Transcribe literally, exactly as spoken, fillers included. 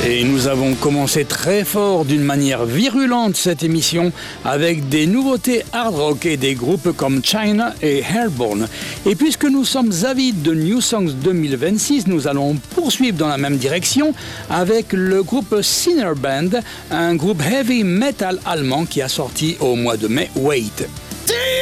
Et nous avons commencé très fort d'une manière virulente cette émission avec des nouveautés hard rock et des groupes comme China et Airborne. Et puisque nous sommes avides de New Songs deux mille vingt-six, nous allons poursuivre dans la même direction avec le groupe Sinner Band, un groupe heavy metal allemand qui a sorti au mois de mai Wait.